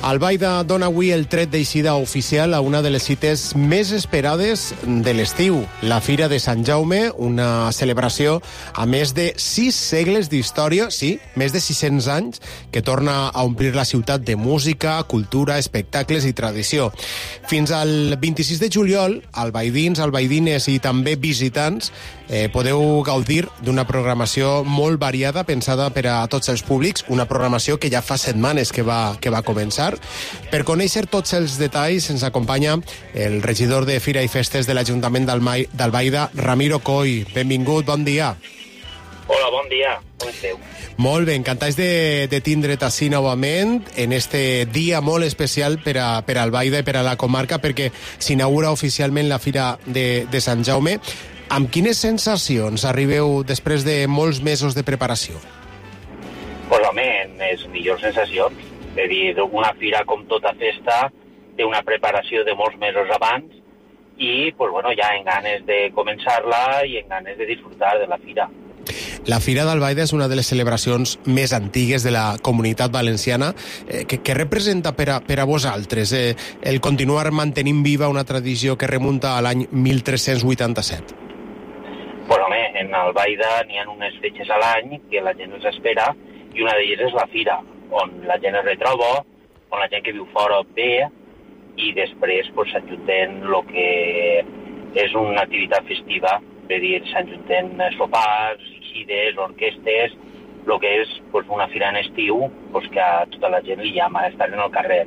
Albaida dona avui el tret d'eixida oficial a una de les cites més esperades de l'estiu, la Fira de Sant Jaume, una celebració a més de 6 segles d'història, sí, més de 600 anys, que torna a omplir la ciutat de música, cultura, espectacles i tradició. Fins al 26 de juliol, albaidins, albaidines i també visitants podeu gaudir d'una programació molt variada, pensada per a tots els públics, una programació que ja fa setmanes que va començar. Per conèixer tots els detalls ens acompanya el regidor de Fira i Festes de l'Ajuntament d'Albaida, Ramiro Coll. Benvingut, bon dia. Hola, bon dia. Com esteu? Molt bé, encantats de tindre't ací novament en este dia molt especial per a Albaida i per a la comarca, perquè s'inaugura oficialment la Fira de Sant Jaume. Amb quines sensacions arribeu després de molts mesos de preparació? Pues home, les millors sensacions. És a dir, una fira com tota festa té una preparació de molts mesos abans i pues bueno, ja en ganes de començar-la i en ganes de disfrutar de la fira. La Fira d'Albaida és una de les celebracions més antigues de la Comunitat Valenciana. Què representa per a vosaltres el continuar mantenint viva una tradició que remunta a l'any 1387? Pues home, en Albaida n'hi ha unes fetges a l'any que la gent els espera i una d'elles és la fira, on la gent es retroba, on la gent que viu fora ve i després pues, s'ajunten el que és una activitat festiva, és a dir, s'ajunten sopars, xides, orquestes, el que és pues, una fira en estiu pues, que a tota la gent li llama estar en el carrer.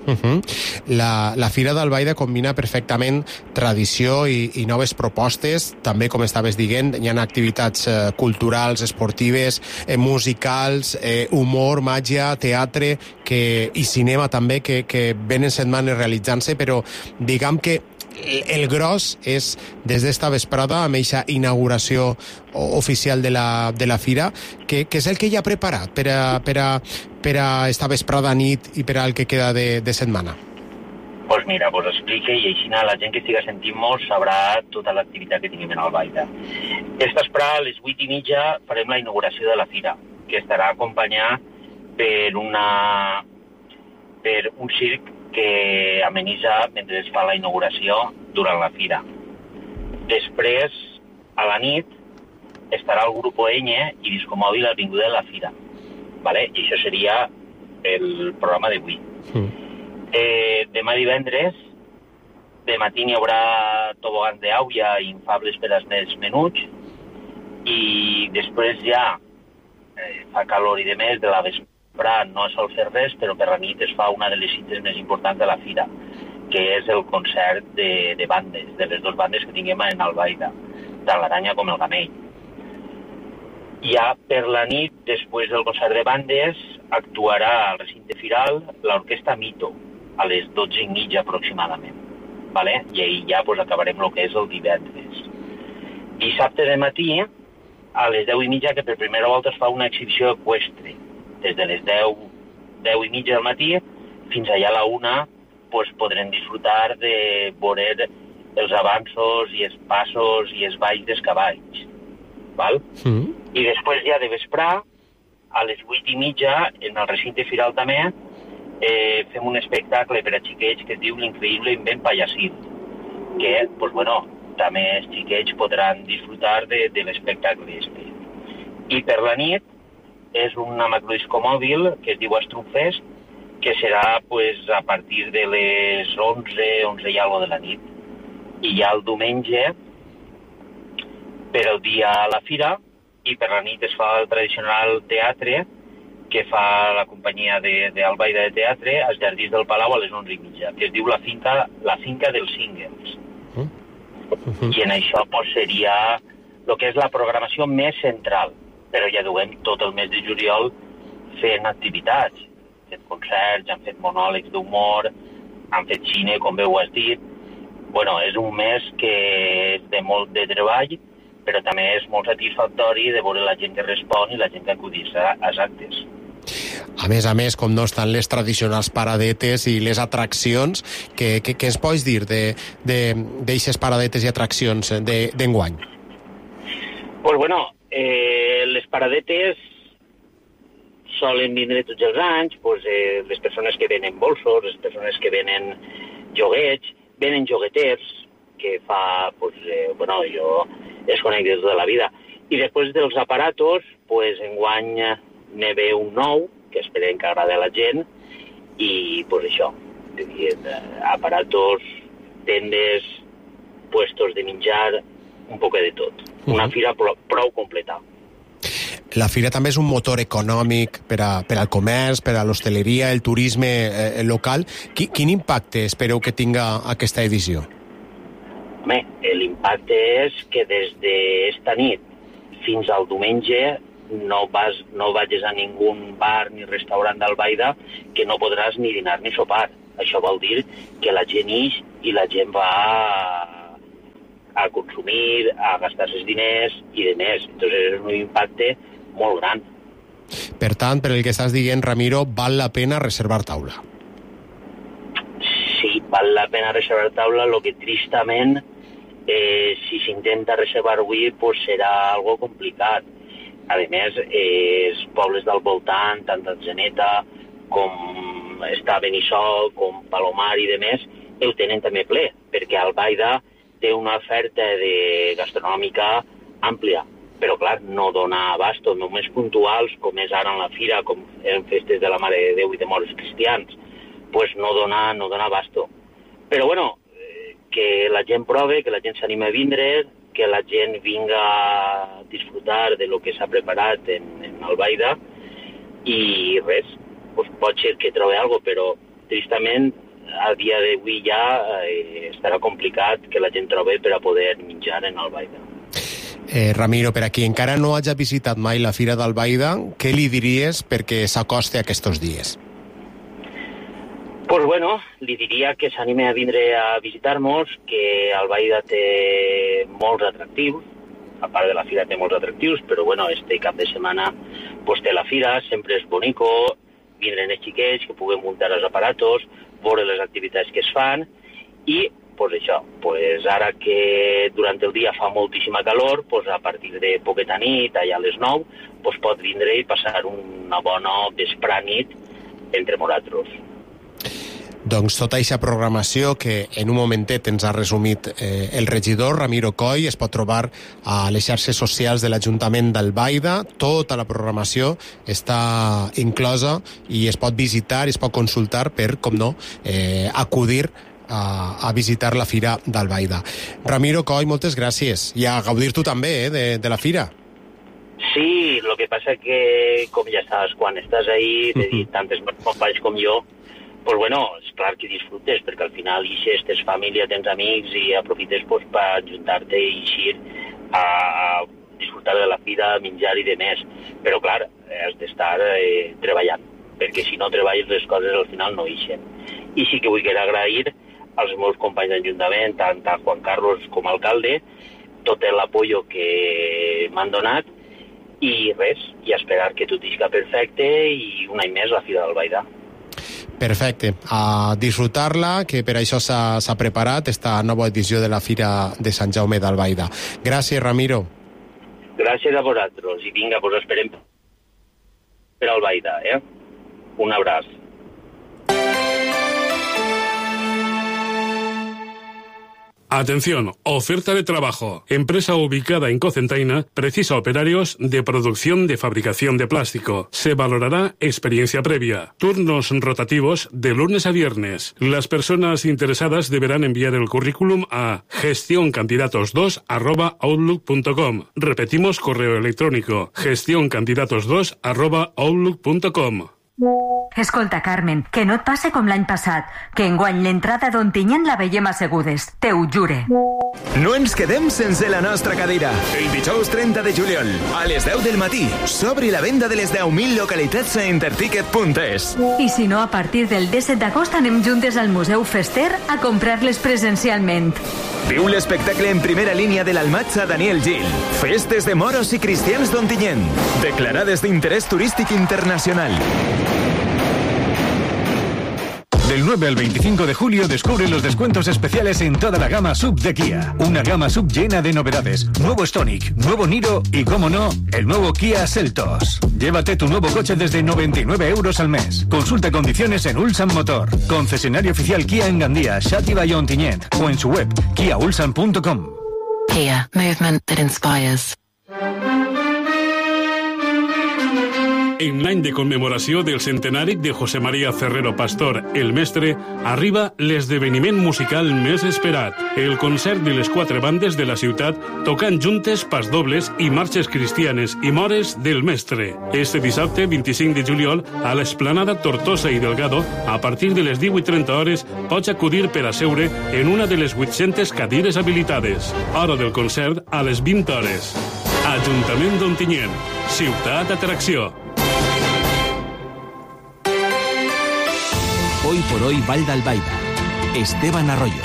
La Fira d'Albaida combina perfectament tradició i noves propostes, també, com estaves dient, hi ha activitats culturals, esportives, musicals, humor, màgia, teatre i cinema també, que venen setmanes realitzant-se, però diguem que el gros és des d'esta vesprada amb aquesta inauguració oficial de la fira, que és el que hi ha preparat per a esta vesprada nit i per al que queda de setmana. Pues mira, pues explique i així la gent que estiga sentint-nos sabrà tota l'activitat que tenim en Albaida. Aquesta vesprà a les 8:30 farem la inauguració de la fira, que estarà acompanyat per un circ que amenitza mentre es fa la inauguració durant la fira. Després, a la nit, estarà el grup ON i Discomòbil al Vinguda de la Fira. ¿Vale? I això seria el programa d'avui. Demà divendres, de matí hi haurà tobogans d'àuia i infables per als nens menuts i després ja fa calor i de més de la vesprada no es sol fer res, però per la nit es fa una de les cites més importants de la fira, que és el concert de bandes, de les 2 bandes que tinguem en Albaida, tant l'Aranya com el Gamell. Ja per la nit, després del concert de bandes, actuarà al recinte firal l'orquestra Mito, a les 12:30 aproximadament. ¿Vale? I ahir ja pues, acabarem el que és el divendres. Dissabte de matí, a les 10:30, que per primera volta es fa una exhibició eqüestre, des de les 10:30 del matí fins allà a la 1 pues, podrem disfrutar de veure els avanços i els passos i els balls dels cavalls. Val? I després ja de vesprà, a les 8:30, en el recinte firal també, fem un espectacle per a xiquets que es diu L'increïble invent pallacín, que pues, bueno, també els xiquets podran disfrutar de l'espectacle este. I per la nit, és un macrodiscomòbil que es diu Astrumfest, que serà pues, a partir de les 11 i algo de la nit. I ja el diumenge, per el dia a la fira, i per la nit es fa el tradicional teatre que fa la companyia d'Albaida de Teatre als Jardins del Palau a les 11:30, que es diu la finca dels Singles. I en això pues, seria el que és la programació més central, però ja duem tot el mes de juliol fent activitats. Han fet concerts, han fet monòlegs d'humor, han fet cine, com bé ho has dit. Bueno, és un mes que és de molt de treball, però també és molt satisfactori de veure la gent que respon i la gent que acudeix als actes. A més, com no estan les tradicionals paradetes i les atraccions, què ens pots dir d'eixes paradetes i atraccions d'enguany? Pues bueno, les paradetes solen vindre tots els anys les persones que venen bolsos, les persones que venen joguets, venen jogueters, que fa, jo els conec de tota la vida. I després dels aparatos, enguany n'hi ve un nou, que esperem que agrada a la gent, i això, aparatos, tendes, puestos de menjar, un poc de tot. Una fira prou completa. La fira també és un motor econòmic per al comerç, per a l'hostaleria, el turisme local. Quin impacte espereu que tinga aquesta edició? Home, l'impacte és que des d'esta nit fins al diumenge no vagis a ningú bar ni restaurant d'Albaida que no podràs ni dinar ni sopar. Això vol dir que la gent ix i la gent va a consumir, a gastar-se els diners i de més. Entonces és un impacte molt gran. Per tant, per el que estàs dient, Ramiro, val la pena reservar taula. Sí, val la pena reservar taula, lo que tristament, si s'intenta reservar avui, serà algo complicat. A més, els pobles del voltant, tant Atzeneta com està Benisol, com Palomar i de més, ho tenen també ple, perquè Albaida té una oferta gastronòmica àmplia. Però, clar, no dona abasto, només puntuals, com és ara en la fira, com en festes de la Mare de Déu i de molts cristians, no dona abasto. Però, que la gent prove, que la gent s'anima a vindre, que la gent vinga a disfrutar de lo que s'ha preparat en Albaida, i res, pot ser que trobi alguna cosa, però, tristament, a dia d'avui ja estarà complicat que la gent trobi per a poder menjar en Albaida. Ramiro, per a qui encara no hagi visitat mai la Fira d'Albaida, què li diries perquè s'acosti aquests dies? Li diria que s'anime a vindre a visitar-nos, que Albaida té molts atractius, a part de la fira té molts atractius, però este cap de setmana té la fira, sempre és bonico, vindre els xiquets, que puguem muntar els aparatos, veure les activitats que es fan, i ara que durant el dia fa moltíssima calor, a partir de poqueta nit, allà a les 9, pot vindre i passar una bona vesprà-nit entre nosaltres. Doncs tota aquesta programació que en un momentet ens ha resumit el regidor Ramiro Coll es pot trobar a les xarxes socials de l'Ajuntament d'Albaida. Tota la programació està inclosa i es pot visitar, es pot consultar per, com no, acudir a visitar la Fira d'Albaida. Ramiro Coll, moltes gràcies. I a gaudir tu també de la Fira. Sí, el que passa que, com ja saps, quan estàs ahí, tantes companys com jo, és clar que disfrutes, perquè al final ixes, tens família, tens amics i aprofites per ajuntar-te i eixir a disfrutar de la fira, menjar i de més. Però clar, has d'estar treballant, perquè si no treballes les coses al final no ixen. I sí que vull agrair als meus companys d'Ajuntament, tant a Juan Carlos com a alcalde, tot l'apoyo que m'han donat i res, i esperar que tot isca perfecte i un any més la Fira d'Albaida. Perfecte. A disfrutar-la, que per això s'ha preparat esta nova edició de la Fira de Sant Jaume d'Albaida. Gràcies, Ramiro. Gràcies a vosaltres. I vinga, esperem per Albaida, Un abraç. Atención, oferta de trabajo. Empresa ubicada en Cocentaina precisa operarios de producción de fabricación de plástico. Se valorará experiencia previa. Turnos rotativos de lunes a viernes. Las personas interesadas deberán enviar el currículum a gestioncandidatos2@outlook.com. Repetimos correo electrónico: gestioncandidatos2@outlook.com. Escolta, Carmen, que no et passe com l'any passat, que enguany l'entrada d'Ontinyent la veiem assegudes, te ho jure. No ens quedem sense la nostra cadira. El dijous 30 de juliol, a les 10 del matí, s'obri la venda de les 10.000 localitats a interticket.es. I si no, a partir del 17 d'agost anem juntes al Museu Fester a comprar-les presencialment. Viu l'espectacle en primera línia de l'Almatxa Daniel Gil. Festes de moros i cristians d'Ontinyent, declarades d'interès turístic internacional. Del 9 al 25 de julio descubre los descuentos especiales en toda la gama SUV de Kia. Una gama SUV llena de novedades. Nuevo Stonic, nuevo Niro y, como no, el nuevo Kia Seltos. Llévate tu nuevo coche desde 99 euros al mes. Consulta condiciones en Ulsan Motor. Concesionario oficial Kia en Gandía, Xàtiva y Ontinyent. O en su web, kiaulsan.com. Kia, movement that inspires. En l'any de commemoració del centenari de José María Ferrero Pastor, el mestre, arriba l'esdeveniment musical més esperat, el concert de les 4 bandes de la ciutat tocant juntes pasdobles i marxes cristianes i mores del mestre. Este dissabte, 25 de juliol, a l'Esplanada Tortosa i Delgado, a partir de les 18:30 hores, pots acudir per a seure en una de les 800 cadires habilitades. Hora del concert a les 20 hores. Ajuntament d'Ontinyent, ciutat d'atracció. Hoy por hoy Vall d'Albaida. Esteban Arroyo.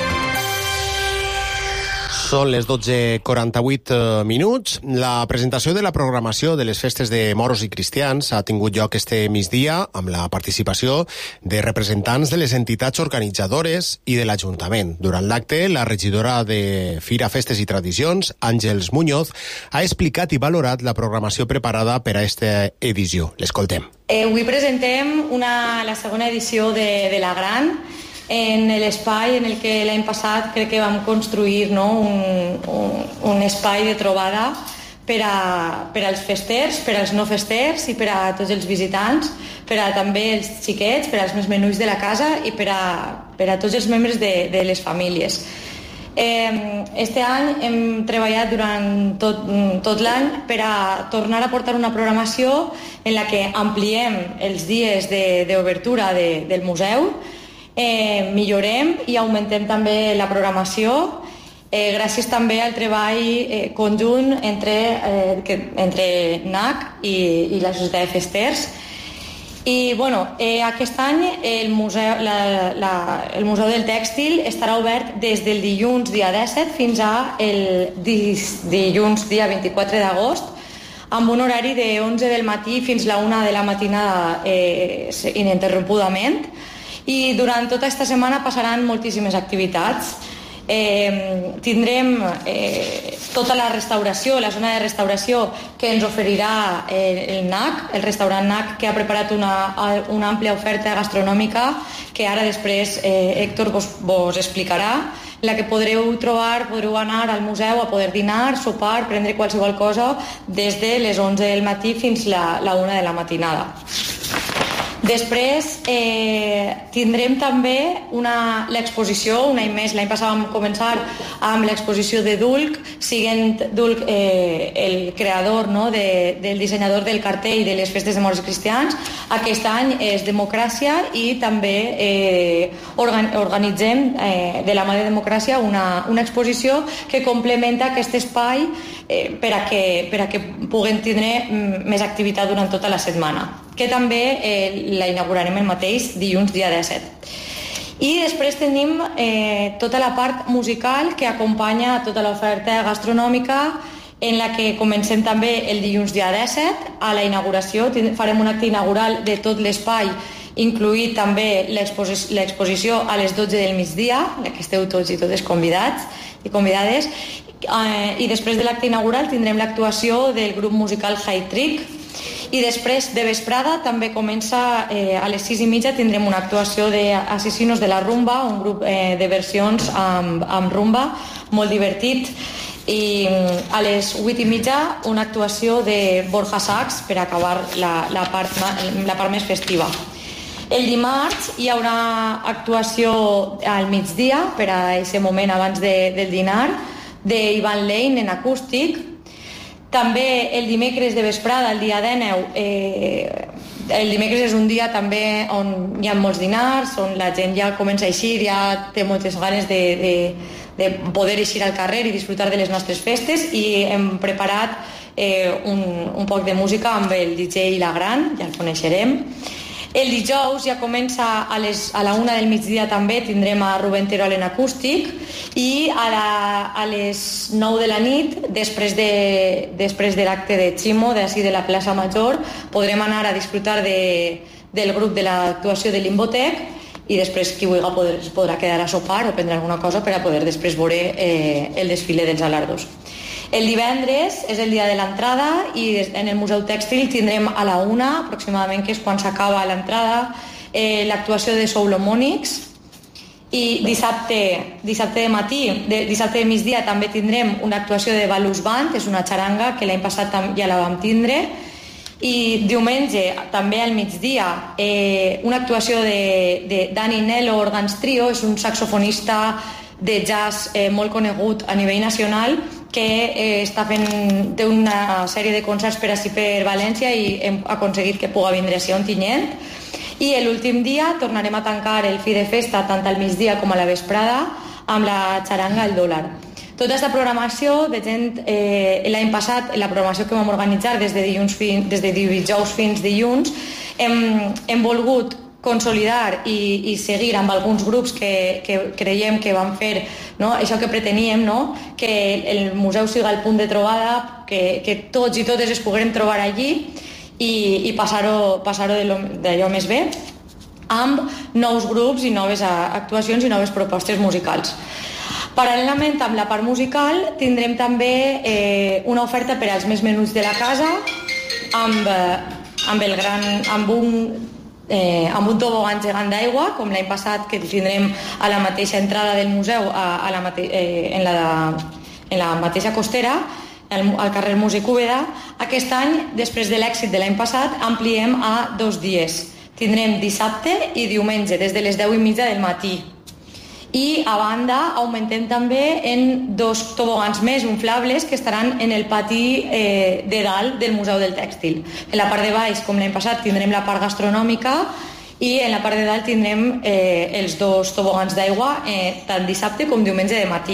Són les 12:48 minuts. La presentació de la programació de les festes de moros i cristians ha tingut lloc este migdia amb la participació de representants de les entitats organitzadores i de l'Ajuntament. Durant l'acte, la regidora de Fira, Festes i Tradicions, Àngels Muñoz, ha explicat i valorat la programació preparada per a aquesta edició. L'escoltem. Avui presentem la segona edició de la Gran, en l'espai en el que l'any passat crec que vam construir, no, un espai de trobada per als festers, per als no festers i per a tots els visitants, per a també els xiquets, per als més menuts de la casa i per a tots els membres de les famílies. Este any hem treballat durant tot l'any per a tornar a portar una programació en la que ampliem els dies d'obertura del museu, millorem i augmentem també la programació gràcies també al treball conjunt entre NAC i la Societat de Festers. I aquest any el Museu del Tèxtil estarà obert des del dilluns dia 17 fins a el dilluns dia 24 d'agost amb un horari de 11 del matí fins a la 1 de la matinada ininterrompudament, i durant tota aquesta setmana passaran moltíssimes activitats. Tindrem tota la restauració, la zona de restauració que ens oferirà el NAC, el restaurant NAC, que ha preparat una àmplia oferta gastronòmica que ara després Héctor vos explicarà, en la que podreu anar al museu a poder dinar, sopar, prendre qualsevol cosa des de les 11 del matí fins a la 1 de la matinada. Després tindrem també l'exposició, un any més. L'any passat vam començar amb l'exposició de Dulc, sent Dulc el creador, no, del dissenyador del cartell de les festes de moros i cristians. Aquest any és Democràcia i també organitzem de la mà de Democràcia una exposició que complementa aquest espai per a que puguem tindre més activitat durant tota la setmana, que també la inaugurarem el mateix dilluns dia 17. I després tenim tota la part musical que acompanya tota l'oferta gastronòmica, en la que comencem també el dilluns dia 17 a la inauguració. Farem un acte inaugural de tot l'espai, incluït també l'exposició a les 12 del migdia, en la que esteu tots i totes convidats i convidades. I després de l'acte inaugural tindrem l'actuació del grup musical High Trick. I després de vesprada també comença a les 6:30, tindrem una actuació d'Asesinos de la Rumba, un grup de versions amb rumba molt divertit, i a les 8:30 una actuació de Borja Sachs per acabar la part més festiva. El dimarts hi haurà actuació al migdia, per a aquest moment abans del dinar, d'Ivan Lane en acústic. També el dimecres de vesprada, el dia 19, el dimecres és un dia també on hi ha molts dinars, on la gent ja comença a eixir, ja té moltes ganes de poder eixir al carrer i disfrutar de les nostres festes, i hem preparat un poc de música amb el DJ La Gran, ja el coneixerem. El dijous ja comença a la 1 del migdia, també tindrem a Rubén Terol en acústic, i a les 9 de la nit, després de l'acte de Ximo, d'ací de la plaça Major, podrem anar a disfrutar del grup de l'actuació de l'Imbotec, i després qui vulgui podrà quedar a sopar o prendre alguna cosa per a poder després veure el desfile dels alardos. El divendres és el dia de l'entrada i en el Museu Tèxtil tindrem a la 1 aproximadament, que és quan s'acaba l'entrada, l'actuació de Soulomonics. I dissabte de matí, dissabte de migdia també tindrem una actuació de Balus Band, és una xaranga que l'any passat ja la vam tindre, i diumenge també al migdia una actuació de Dani Nello Organs Trio, és un saxofonista de jazz molt conegut a nivell nacional que té una sèrie de concerts per ací per València i hem aconseguit que pugui vindre així a Ontinyent. I l'últim dia tornarem a tancar el fi de festa tant al migdia com a la vesprada amb la xaranga El Dòlar. Tota aquesta programació de gent, l'any passat, la programació que vam organitzar des de dijous fins dilluns, hem volgut consolidar i seguir amb alguns grups que creiem que van fer, no? Això que preteníem, no? Que el museu siga el punt de trobada, que tots i totes es puguem trobar allí i passar-ho d'allò més bé amb nous grups i noves actuacions i noves propostes musicals. Paral·lelament amb la part musical tindrem també una oferta per als més menuts de la casa amb un tobogan gegant d'aigua, com l'any passat, que tindrem a la mateixa entrada del museu en la mateixa costera, al carrer Músic Úbeda. Aquest any, després de l'èxit de l'any passat, ampliem a 2 dies. Tindrem dissabte i diumenge, des de les 10:30 del matí. I, a banda, augmentem també en 2 tobogans més inflables que estaran en el pati de dalt del Museu del Tèxtil. En la part de baix, com l'any passat, tindrem la part gastronòmica i en la part de dalt tindrem els 2 tobogans d'aigua tant dissabte com diumenge de matí.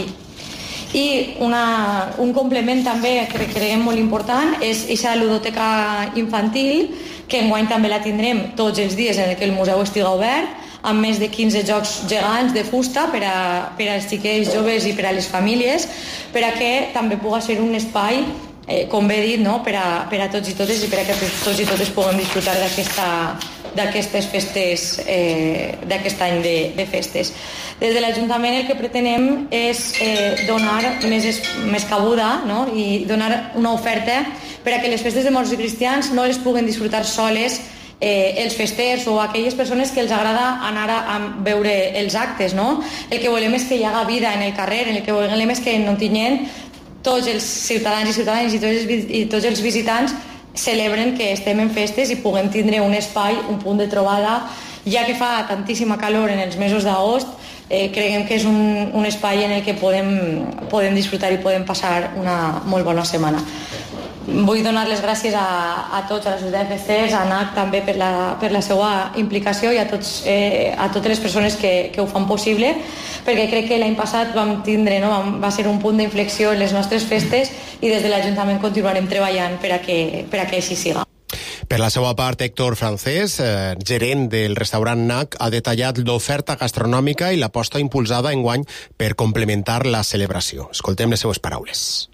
I un complement també que creiem molt important és aquesta ludoteca infantil, que enguany també la tindrem tots els dies en què el museu estiga obert, amb més de 15 jocs gegants de fusta per als xiquets joves i per a les famílies, per a que també pugui ser un espai, com bé dit, no? per a tots i totes i per a que tots i totes puguem disfrutar d'aquestes festes, d'aquest any de festes. Des de l'Ajuntament el que pretenem és donar més cabuda, no? I donar una oferta per a que les festes de morts i cristians no les puguen disfrutar soles els festers o aquelles persones que els agrada anar a veure els actes, no? El que volem és que hi haga vida en el carrer, el que volem és que en Ontinyent tots els ciutadans i ciutadanes i tots els visitants celebren que estem en festes i puguem tindre un espai, un punt de trobada, ja que fa tantíssima calor en els mesos d'agost. Creiem que és un espai en el que podem disfrutar i podem passar una molt bona setmana. Vull donar les gràcies a tots, a la Societat de Festers, a ANAC també per la seva implicació i a totes les persones que ho fan possible, perquè crec que l'any passat vam tindre, va ser un punt d'inflexió en les nostres festes i des de l'Ajuntament continuarem treballant per a que així siga. Per la seva part, Héctor Francés, gerent del restaurant NAC, ha detallat l'oferta gastronòmica i l'aposta impulsada enguany per complementar la celebració. Escoltem les seues paraules.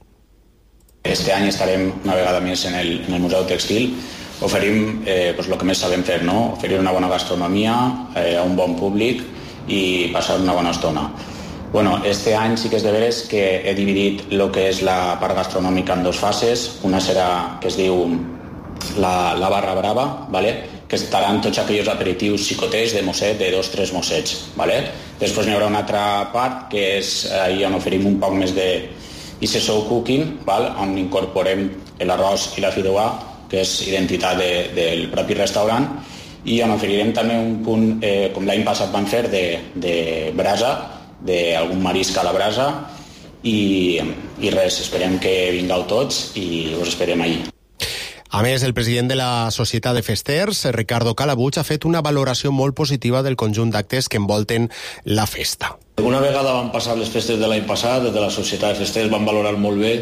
Este any estarem una vegada més en el Museu Tèxtil. Oferim el que més sabem fer, no? Oferir una bona gastronomia a un bon públic i passar una bona estona. Este any sí que és de veres que he dividit el que és la part gastronòmica en 2 fases. Una serà, que es diu la barra brava, que estaran tots aquells aperitius xicotets de mosset, de 2-3 mossets. Després n'hi haurà una altra part que és on oferim un poc més de show cooking, on incorporem l'arròs i la fideuà, que és identitat del propi restaurant, i on oferirem també un punt, com l'any passat van fer, de brasa, d'algun marisc a la brasa, i res, esperem que vingueu tots i us esperem allí. A més, el president de la Societat de Festers, Ricardo Calabuig, ha fet una valoració molt positiva del conjunt d'actes que envolten la festa. Una vegada van passar les festes de l'any passat, des de la Societat de Festers van valorar molt bé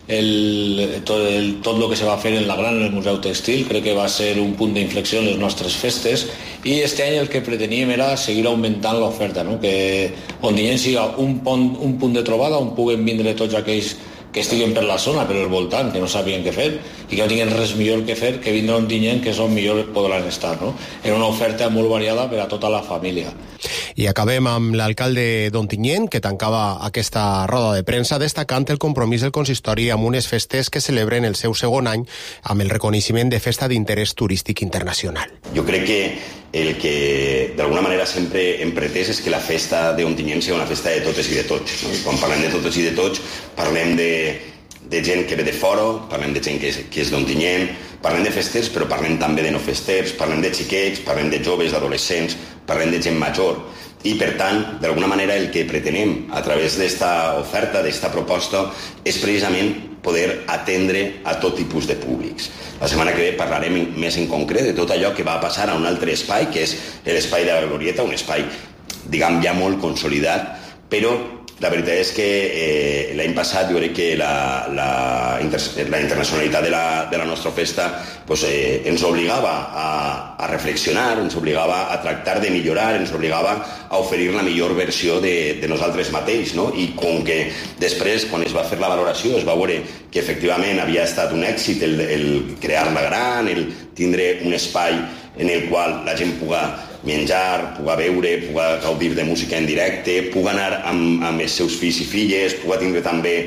tot el que se va fer en la gran, en el Museu Tèxtil. Crec que va ser un punt d'inflexió en les nostres festes i este any el que preteníem era seguir augmentant l'oferta, que Ontinyent siga un punt de trobada on puguen vindre tots aquells que estiguen per la zona, per el voltant, que no sabien què fer i que no tinguin res millor que fer que vindre a Ontinyent, que és on millor podran estar, no? Era una oferta molt variada per a tota la família. I acabem amb l'alcalde d'Ontinyent, que tancava aquesta roda de premsa destacant el compromís del consistori amb unes festes que celebren el seu segon any amb el reconeixement de festa d'interès turístic internacional. Jo crec que el que d'alguna manera sempre hem pretès és que la festa d'Ontinyent sigui una festa de totes i de tots. No? Quan parlem de totes i de tots, parlem de gent que ve de fora, parlem de gent que és d'Ontinyent, parlem de festers, però parlem també de no festers, parlem de xiquets, parlem de joves, d'adolescents, parlem de gent major. I, per tant, d'alguna manera el que pretenem a través d'esta oferta, d'esta proposta, és precisament poder atendre a tot tipus de públics. La setmana que ve parlarem més en concret de tot allò que va passar a un altre espai, que és l'espai de la Glorieta, un espai, diguem, ja molt consolidat, però la veritat és que l'any passat jo crec que la internacionalitat de la nostra festa ens obligava a reflexionar, ens obligava a tractar de millorar, ens obligava a oferir la millor versió de nosaltres mateix, no? I com que després, quan es va fer la valoració, es va veure que efectivament havia estat un èxit el crear-la gran, el tindre un espai en el qual la gent puga menjar, puga veure, puga gaudir de música en directe, puga anar amb els seus fills i filles, puga tindre també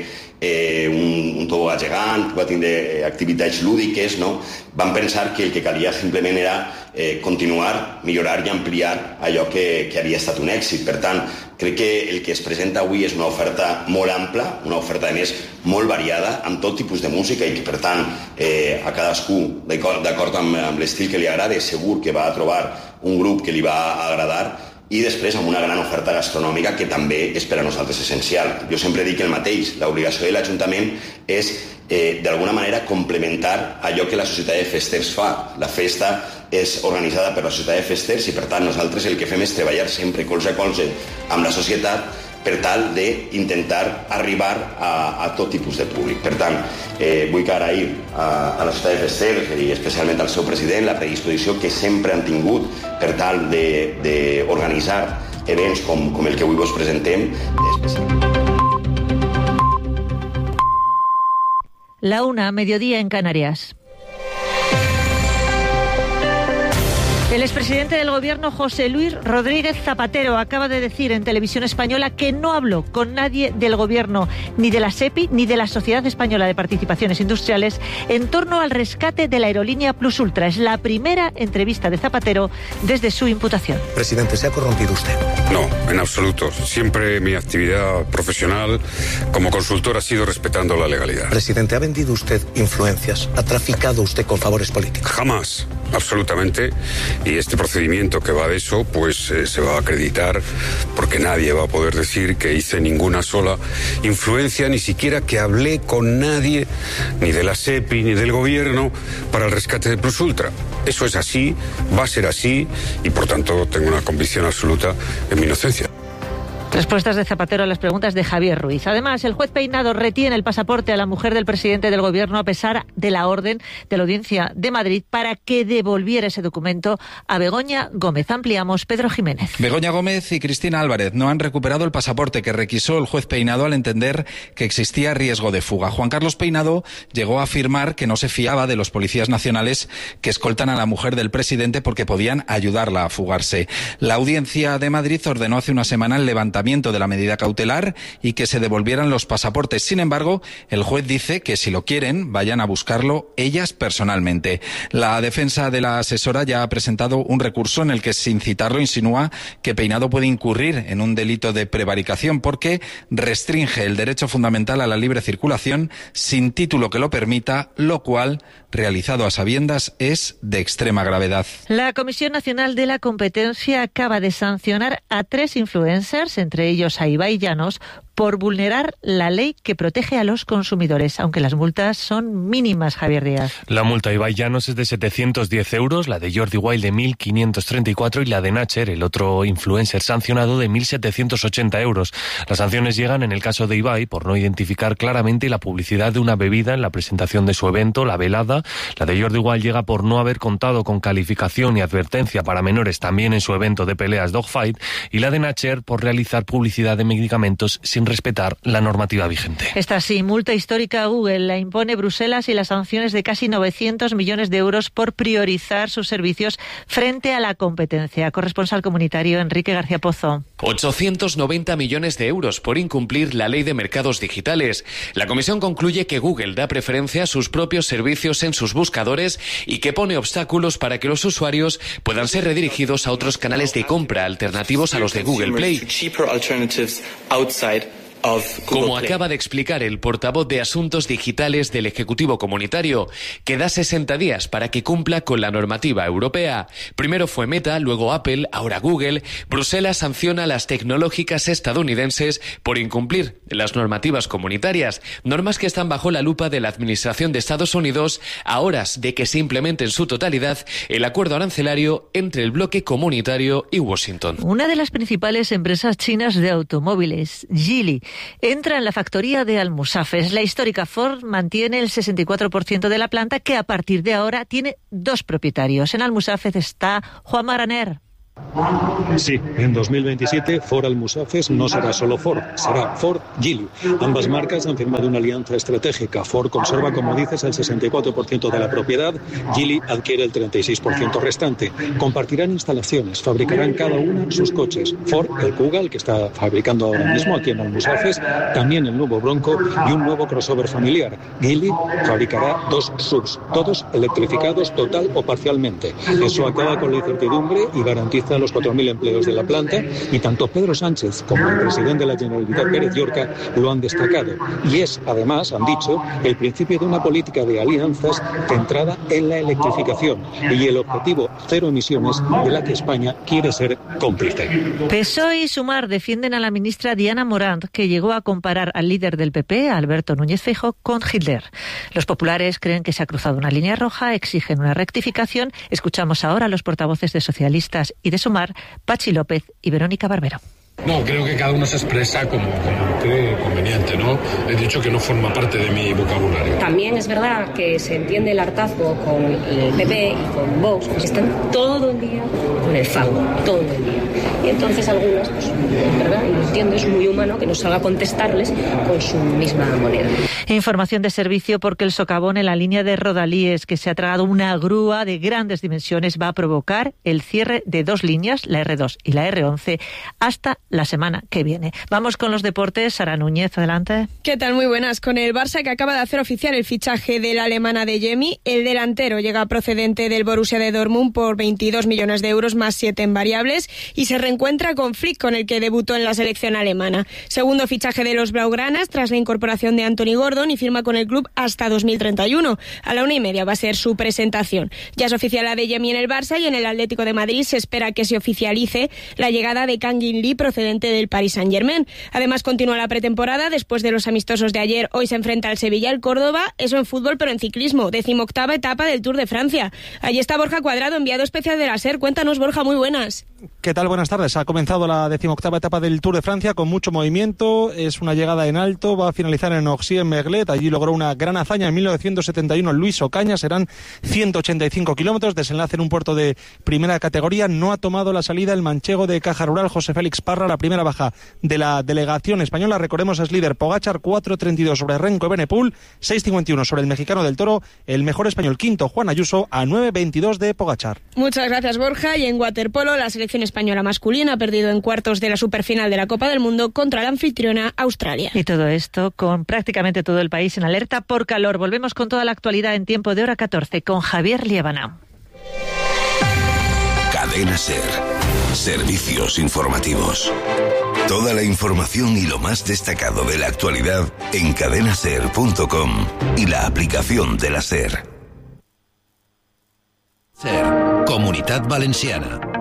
un tobogà gegant, puga tindre activitats lúdiques, no? Vam pensar que el que calia simplement era continuar, millorar i ampliar allò que havia estat un èxit. Per tant, crec que el que es presenta avui és una oferta molt ampla, una oferta, a més, molt variada, amb tot tipus de música i que, per tant, a cadascú, d'acord amb l'estil que li agrada, segur que va a trobar un grup que li va agradar, i després amb una gran oferta gastronòmica que també és per a nosaltres essencial. Jo sempre dic el mateix, l'obligació de l'Ajuntament és d'alguna manera complementar allò que la Societat de Festers fa. La festa és organitzada per la Societat de Festers i, per tant, nosaltres el que fem és treballar sempre colze a colze amb la societat per tal d'intentar arribar a tot tipus de públic. Per tant, vull agrair a la Societat de Festers i especialment al seu president la predisposició que sempre han tingut per tal d'organitzar events com el que avui vos presentem. La 1, mediodía en Canarias. El expresidente del Gobierno, José Luis Rodríguez Zapatero, acaba de decir en Televisión Española que no habló con nadie del Gobierno, ni de la SEPI, ni de la Sociedad Española de Participaciones Industriales, en torno al rescate de la aerolínea Plus Ultra. Es la primera entrevista de Zapatero desde su imputación. Presidente, ¿se ha corrompido usted? No, en absoluto. Siempre mi actividad profesional como consultor ha sido respetando la legalidad. Presidente, ¿ha vendido usted influencias? ¿Ha traficado usted con favores políticos? Jamás, absolutamente. Y este procedimiento que va de eso, pues se va a acreditar porque nadie va a poder decir que hice ninguna sola influencia, ni siquiera que hablé con nadie, ni de la SEPI, ni del Gobierno, para el rescate de Plus Ultra. Eso es así, va a ser así, y por tanto tengo una convicción absoluta en mi inocencia. Respuestas de Zapatero a las preguntas de Javier Ruiz. Además, el juez Peinado retiene el pasaporte a la mujer del presidente del Gobierno a pesar de la orden de la Audiencia de Madrid para que devolviera ese documento a Begoña Gómez. Ampliamos, Pedro Jiménez. Begoña Gómez y Cristina Álvarez no han recuperado el pasaporte que requisó el juez Peinado al entender que existía riesgo de fuga. Juan Carlos Peinado llegó a afirmar que no se fiaba de los policías nacionales que escoltan a la mujer del presidente porque podían ayudarla a fugarse. La Audiencia de Madrid ordenó hace una semana el levantamiento de la medida cautelar y que se devolvieran los pasaportes. Sin embargo, el juez dice que si lo quieren, vayan a buscarlo ellas personalmente. La defensa de la asesora ya ha presentado un recurso en el que, sin citarlo, insinúa que Peinado puede incurrir en un delito de prevaricación porque restringe el derecho fundamental a la libre circulación sin título que lo permita, lo cual, realizado a sabiendas, es de extrema gravedad. La Comisión Nacional de la Competencia acaba de sancionar a 3 influencers, entre ellos a Ibai Llanos, por vulnerar la ley que protege a los consumidores, aunque las multas son mínimas, Javier Díaz. La multa a Ibai Llanos es de 710 euros, la de Jordi Wild de 1.534 y la de Nacher, el otro influencer sancionado, de 1.780 euros. Las sanciones llegan en el caso de Ibai por no identificar claramente la publicidad de una bebida en la presentación de su evento, la velada. La de Jordi Wild llega por no haber contado con calificación y advertencia para menores también en su evento de peleas Dogfight, y la de Nacher por realizar publicidad de medicamentos sin respetar la normativa vigente. Esta sí, multa histórica a Google la impone Bruselas y las sanciones de casi 900 millones de euros por priorizar sus servicios frente a la competencia. Corresponsal comunitario Enrique García Pozo. 890 millones de euros por incumplir la ley de mercados digitales. La comisión concluye que Google da preferencia a sus propios servicios en sus buscadores y que pone obstáculos para que los usuarios puedan ser redirigidos a otros canales de compra alternativos a los de Google Play. Como acaba de explicar el portavoz de Asuntos Digitales del Ejecutivo Comunitario, que da 60 días para que cumpla con la normativa europea. Primero fue Meta, luego Apple, ahora Google. Bruselas sanciona a las tecnológicas estadounidenses por incumplir las normativas comunitarias, normas que están bajo la lupa de la Administración de Estados Unidos a horas de que se implemente en su totalidad el acuerdo arancelario entre el bloque comunitario y Washington. Una de las principales empresas chinas de automóviles, Geely, entra en la factoría de Almusafes. La histórica Ford mantiene el 64% de la planta, que a partir de ahora tiene 2 propietarios. En Almusafes está Juan Maraner. Sí, en 2027 Ford Almusafes no será solo Ford, será Ford Geely. Ambas marcas han firmado una alianza estratégica. Ford conserva, como dices, el 64% de la propiedad, Geely adquiere el 36% restante. Compartirán instalaciones, fabricarán cada una sus coches. Ford, el Kuga, el que está fabricando ahora mismo aquí en Almusafes, también el nuevo Bronco y un nuevo crossover familiar. Geely fabricará 2 SUVs, todos electrificados total o parcialmente. Eso acaba con la incertidumbre y garantiza los 4.000 empleos de la planta, y tanto Pedro Sánchez como el presidente de la Generalitat, Pérez Llorca, lo han destacado. Y es, además, han dicho, el principio de una política de alianzas centrada en la electrificación y el objetivo 0 emisiones de la que España quiere ser cómplice. PSOE y Sumar defienden a la ministra Diana Morant, que llegó a comparar al líder del PP, Alberto Núñez Feijóo, con Hitler. Los populares creen que se ha cruzado una línea roja, exigen una rectificación. Escuchamos ahora a los portavoces de socialistas y de Sumar, Pachi López y Verónica Barbero. No, creo que cada uno se expresa como cree conveniente, ¿no? He dicho que no forma parte de mi vocabulario. También es verdad que se entiende el hartazgo con el PP y con Vox, porque están todo el día con el fango, todo el día. Y entonces algunos, pues, ¿verdad? Y lo entiendo, es muy humano que no salga a contestarles con su misma moneda. Información de servicio, porque el socavón en la línea de Rodalíes, que se ha tragado una grúa de grandes dimensiones, va a provocar el cierre de 2 líneas, la R2 y la R11, hasta la semana que viene. Vamos con los deportes. Sara Núñez, adelante. ¿Qué tal? Muy buenas. Con el Barça, que acaba de hacer oficial el fichaje de la alemana Adeyemi, el delantero llega procedente del Borussia de Dortmund por 22 millones de euros más 7 en variables y se reencuentra con Flick, con el que debutó en la selección alemana. Segundo fichaje de los blaugranas tras la incorporación de Anthony Gordon, y firma con el club hasta 2031. A la 1:30 va a ser su presentación. Ya es oficial Adeyemi en el Barça, y en el Atlético de Madrid se espera que se oficialice la llegada de Kang In Lee, procedente del Paris Saint-Germain. Además, continúa la pretemporada. Después de los amistosos de ayer, hoy se enfrenta al Sevilla, el Córdoba, eso en fútbol, pero en ciclismo, 18ª etapa del Tour de Francia. Allí está Borja Cuadrado, enviado especial de la SER. Cuéntanos, Borja, muy buenas. ¿Qué tal? Buenas tardes. Ha comenzado la 18ª etapa del Tour de Francia con mucho movimiento. Es una llegada en alto, va a finalizar en Orxí-en-Merlet. Allí logró una gran hazaña en 1971 Luis Ocaña. Serán 185 kilómetros, desenlace en un puerto de primera categoría. No ha tomado la salida el manchego de Caja Rural, José Félix Parra, la primera baja de la delegación española. Recordemos, es líder Pogačar, 4.32 sobre Renko Evenepoel, 6.51 sobre el mexicano del Toro, el mejor español quinto Juan Ayuso a 9.22 de Pogačar. Muchas gracias, Borja. Y en waterpolo, la selección española masculina ha perdido en cuartos de la superfinal de la Copa del Mundo contra la anfitriona Australia. Y todo esto con prácticamente todo el país en alerta por calor. Volvemos con toda la actualidad en tiempo de hora 14 con Javier Liébana. Cadena SER. Servicios informativos. Toda la información y lo más destacado de la actualidad en cadenaser.com y la aplicación de la SER. SER, Comunitat Valenciana.